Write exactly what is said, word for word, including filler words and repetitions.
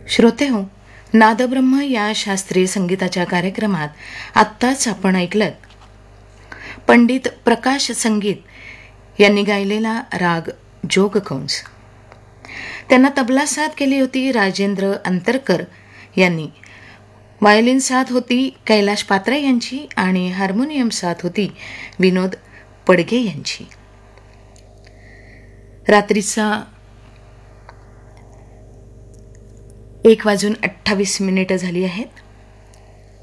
श्रोते हो, नादब्रह्म या शास्त्रीय संगीताच्या कार्यक्रमात आत्ताच आपण ऐकलं पंडित प्रकाश संगीत यांनी गायलेला राग जोगकंस. त्यांना तबला साथ केली होती राजेंद्र अंतरकर यांनी. व्हायोलिन साथ होती कैलाश पात्रे यांची आणि हार्मोनियम साथ होती विनोद पडगे यांची. रात्रीचा एक वाजून अठ्ठावीस मिनिटं झाली आहेत.